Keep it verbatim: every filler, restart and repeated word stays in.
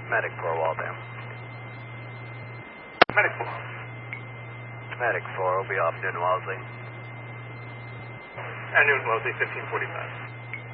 Medic four, Waltham. Medic four. Medic four will be off Newton Wellesley. And Newton Wellesley, fifteen forty-five.